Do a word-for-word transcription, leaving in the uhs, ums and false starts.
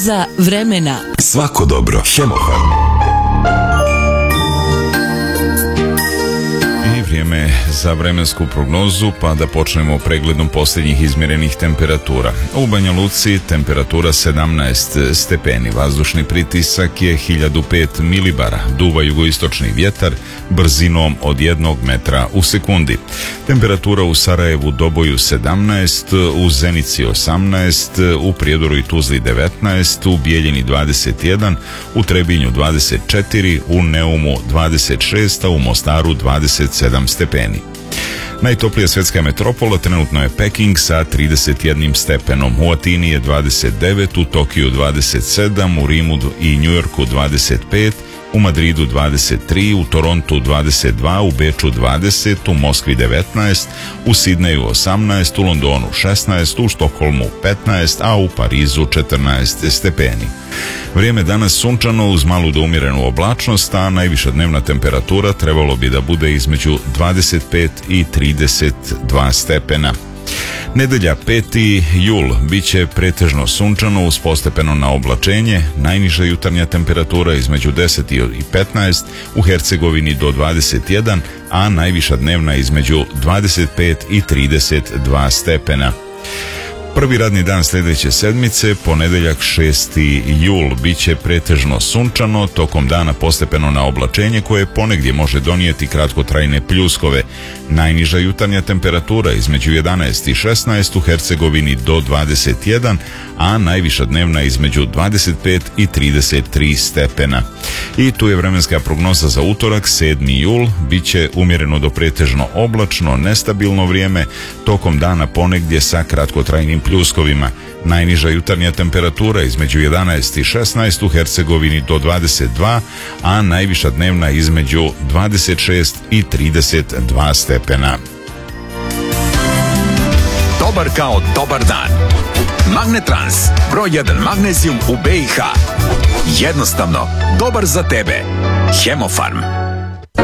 Za vremena. Svako dobro. Hemofarm. Vrijeme za vremensku prognozu, pa da počnemo pregledom posljednjih izmjerenih temperatura. U Banja Luci temperatura sedamnaest stepeni, vazdušni pritisak je hiljadu pet milibara, duva jugoistočni vjetar brzinom od jednog metra u sekundi. Temperatura u Sarajevu, Doboju sedamnaest, u Zenici osamnaest, u Prijedoru i Tuzli devetnaest, u Bijeljini dvadeset jedan, u Trebinju dvadeset četiri, u Neumu dvadeset šest, a u Mostaru dvadeset sedam stepeni. Najtoplija svjetska metropola trenutno je Peking sa trideset jednim stepenom. U Atini je dvadeset devet, u Tokiju dvadeset sedam, u Rimu i Njujorku dvadeset pet, u Madridu dvadeset tri, u Torontu dvadeset dva, u Beču dvadeset, u Moskvi devetnaest, u Sidneju osamnaest, u Londonu šesnaest, u Štokholmu petnaest, a u Parizu četrnaest stepeni. Vrijeme danas sunčano uz malu do umjerenu oblačnost, a najviša dnevna temperatura trebalo bi da bude između dvadeset pet i trideset dva stepena. Nedelja peti jul bit će pretežno sunčano uz postepeno naoblačenje, najniža jutarnja temperatura između deset i petnaest, u Hercegovini do dvadeset jedan, a najviša dnevna između dvadeset pet i trideset dva stepena. Prvi radni dan sljedeće sedmice, ponedjeljak šesti jul, bit će pretežno sunčano, tokom dana postepeno na oblačenje koje ponegdje može donijeti kratkotrajne pljuskove. Najniža jutarnja temperatura između jedanaest i šesnaest, u Hercegovini do dvadeset jedan, a najviša dnevna između dvadeset pet i trideset tri stepena. I tu je vremenska prognoza za utorak, sedmi jul, bit će umjereno do pretežno oblačno, nestabilno vrijeme, tokom dana ponegdje sa kratkotrajnim pljuskovima. Najniža jutarnja temperatura između jedanaest i šesnaest, u Hercegovini do dvadeset dva, a najviša dnevna između dvadeset šest i trideset dva stepena. Dobar kao dobar dan. Magnetrans, broj jedan magnezijum u B i H. Jednostavno, dobar za tebe. Hemofarm.